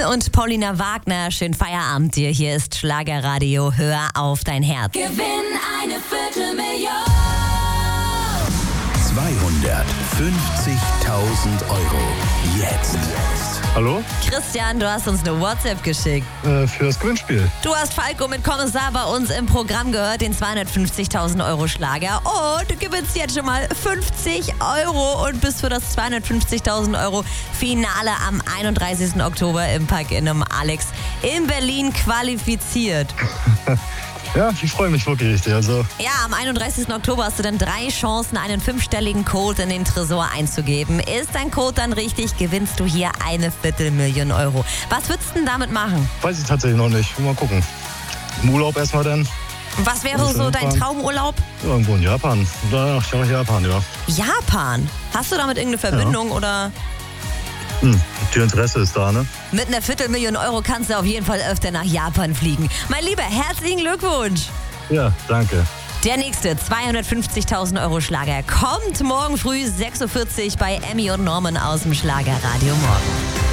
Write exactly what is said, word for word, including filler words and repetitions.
und Paulina Wagner. Schönen Feierabend dir. Hier ist Schlagerradio. Hör auf dein Herz. Gewinn eine Viertelmillion. zweihundertfünfzigtausend Euro. Jetzt. Hallo? Christian, du hast uns eine WhatsApp geschickt. Äh, für das Gewinnspiel. Du hast Falco mit Kommissar bei uns im Programm gehört, den zweihundertfünfzigtausend Euro Schlager. Und du gewinnst jetzt schon mal fünfzig Euro und bist für das zweihundertfünfzigtausend Euro Finale am einunddreißigsten Oktober im Park Inn Alex in Berlin qualifiziert. Ja, ich freue mich wirklich richtig. Also, Ja, am einunddreißigsten Oktober hast du dann drei Chancen, einen fünfstelligen Code in den Tresor einzugeben. Ist dein Code dann richtig, gewinnst du hier eine Viertelmillion Euro. Was würdest du denn damit machen? weiß ich tatsächlich noch nicht. Mal gucken. Im Urlaub erstmal dann. Was wäre Muss so ich dein hinfahren? Traumurlaub? Irgendwo in Japan. Oder ach, ja, Japan, ja. Japan. Hast du damit irgendeine Verbindung oder? Hm, die Interesse ist da, ne? Mit einer Viertelmillion Euro kannst du auf jeden Fall öfter nach Japan fliegen. Mein Lieber, herzlichen Glückwunsch. Ja, danke. Der nächste zweihundertfünfzigtausend Euro Schlager kommt morgen früh sechs Uhr vierzig bei Emmy und Norman aus dem Schlagerradio Morgen.